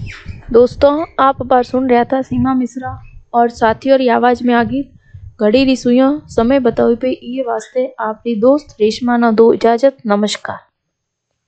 दोस्तों आप बार सुन रहा था सीमा मिश्रा और साथियों री आवाज में आ गई घड़ी री सुइयों समय बताओ पे ये वास्ते आपकी दोस्त रेशमा ना दो इजाजत। नमस्कार।